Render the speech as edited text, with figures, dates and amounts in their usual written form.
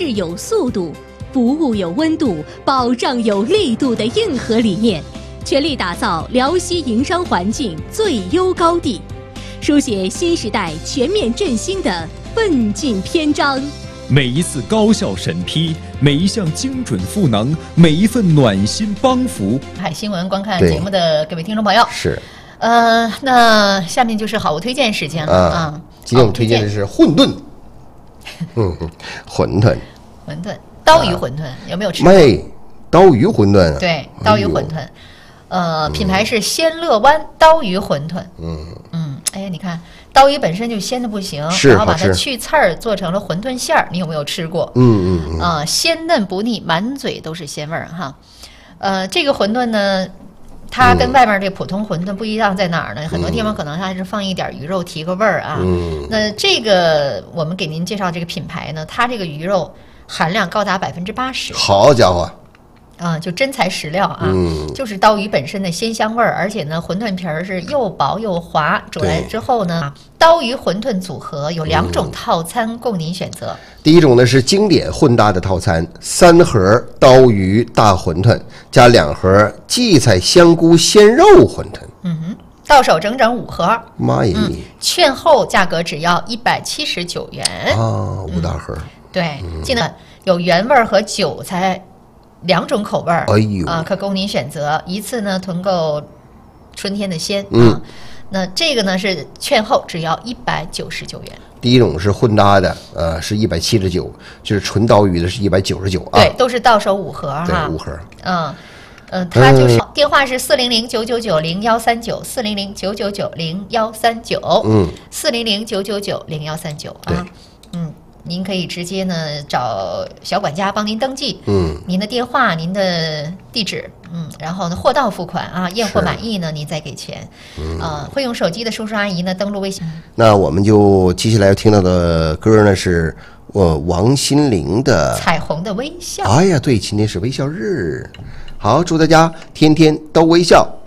事有速度，服务有温度，保障有力度的硬核理念，全力打造辽西营商环境最优高地，书写新时代全面振兴的奋进篇章。 每一次高效审批，每一项精准赋能，每一份暖心帮扶。 海新闻观看节目的各位听众朋友， 是， 那下面就是好物推荐时间了啊。 今天我们推荐的是馄饨，馄饨， 刀鱼馄饨有没有吃过？ 刀鱼馄饨， 对，刀鱼馄饨，品牌是鲜乐湾刀鱼馄饨。哎，你看刀鱼本身就鲜的不行，然后把它去刺儿做成了馄饨馅儿，你有没有吃过？鲜嫩不腻，满嘴都是鲜味儿哈。这个馄饨呢，它跟外面这普通馄饨不一样在哪儿呢？很多地方可能还是放一点鱼肉提个味儿啊。那这个我们给您介绍这个品牌呢，它这个鱼肉含量高达80%。 好家伙！ 就真材实料啊，就是刀鱼本身的鲜香味儿，而且呢，馄饨皮儿是又薄又滑，煮来之后呢，刀鱼馄饨组合有2种套餐供您选择。 第一种呢是经典混搭的套餐，3盒刀鱼大馄饨加2盒荠菜香菇鲜肉馄饨。 到手整整5盒。 妈耶！ 券后价格只要179元啊，5大盒。 对，记得有原味和韭菜2种口味儿，可供您选择。一次呢囤购春天的鲜那这个呢是券后只要199元。 第一种是混搭的，是179，就是纯刀鱼的是199啊。 对，都是到手5盒哈。 对，5盒。 它就是电话是400-999-0139，400-999-0139，400-999-0139啊。您可以直接呢找小管家帮您登记，您的电话、您的地址，然后呢货到付款啊，验货满意呢您再给钱，会用手机的叔叔阿姨呢登录微信。 那我们就接下来要听到的歌呢是王心凌的《 彩虹的微笑》。 哎呀，对，今天是微笑日，好，祝大家天天都微笑。